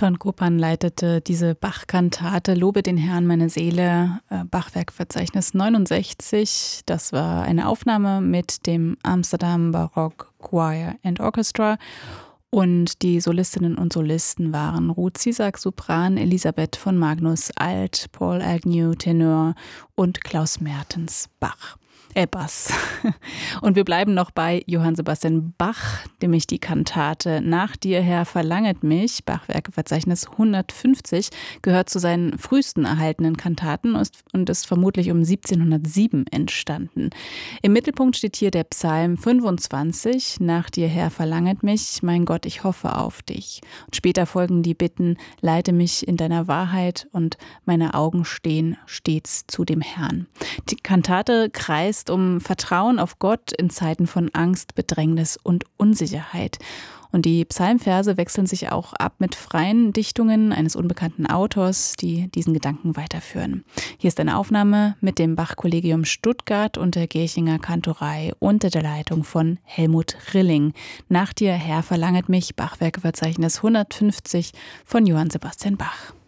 Ton Kopan leitete diese Bach-Kantate Lobe den Herrn, meine Seele, Bachwerkverzeichnis 69. Das war eine Aufnahme mit dem Amsterdam Baroque Choir and Orchestra. Und die Solistinnen und Solisten waren Ruth Zisak, Sopran, Elisabeth von Magnus, Alt, Paul Agnew, Tenor und Klaus Mertens, Bass. Und wir bleiben noch bei Johann Sebastian Bach, dem ich die Kantate Nach dir, Herr, verlanget mich, Bachwerkeverzeichnis 150, gehört zu seinen frühesten erhaltenen Kantaten und ist vermutlich um 1707 entstanden. Im Mittelpunkt steht hier der Psalm 25, Nach dir, Herr, verlanget mich, mein Gott, ich hoffe auf dich. Und später folgen die Bitten, leite mich in deiner Wahrheit und meine Augen stehen stets zu dem Herrn. Die Kantate kreist um Vertrauen auf Gott in Zeiten von Angst, Bedrängnis und Unsicherheit. Und die Psalmverse wechseln sich auch ab mit freien Dichtungen eines unbekannten Autors, die diesen Gedanken weiterführen. Hier ist eine Aufnahme mit dem Bach-Kollegium Stuttgart und der Gärchinger Kantorei unter der Leitung von Helmut Rilling. Nach dir, Herr, verlanget mich, Bachwerkeverzeichnis 150 von Johann Sebastian Bach.